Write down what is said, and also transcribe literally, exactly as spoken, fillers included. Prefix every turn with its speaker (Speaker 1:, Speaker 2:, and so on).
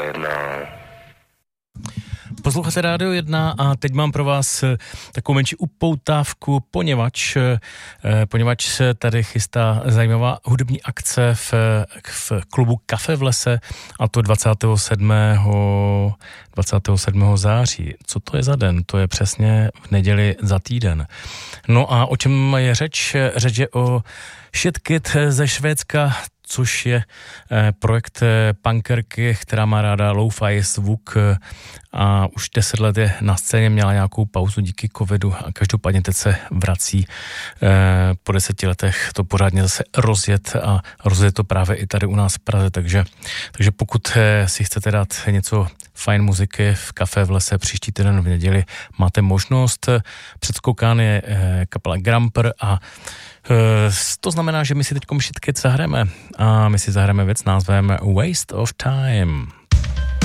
Speaker 1: Posloucháte Rádio jedna a teď mám pro vás takovou menší upoutávku, poněvadž, poněvadž se tady chystá zajímavá hudební akce v, v klubu Kafe v lese, a to dvacátého sedmého září. Co to je za den? To je přesně v neděli za týden. No a o čem je řeč? Řeč je o Shit Kid ze Švédska, což je projekt punkerky, která má ráda lo-fi zvuk a už deset let je na scéně, měla nějakou pauzu díky covidu a každopádně teď se vrací po deseti letech to pořádně zase rozjet a rozjet to právě i tady u nás v Praze, takže, takže pokud si chcete dát něco fajn muziky v Kafe v lese příští týden v neděli, máte možnost. Předskoukán je kapela Gramper a to znamená, že my si teď Shit Kid zahrajeme a my si zahrajeme věc s názvem Waste of Time.